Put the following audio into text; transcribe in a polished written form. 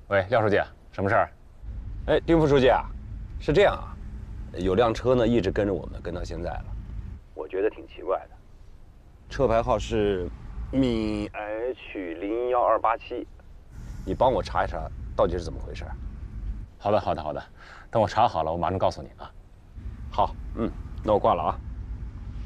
喂，廖书记，什么事儿？ 哎，丁副书记啊，是这样啊，有辆车呢一直跟着我们，跟到现在了，我觉得挺奇怪的。车牌号是闽 H01287，你帮我查一查，到底是怎么回事？ 好的，等我查好了，我马上告诉你啊。 好，那我挂了啊。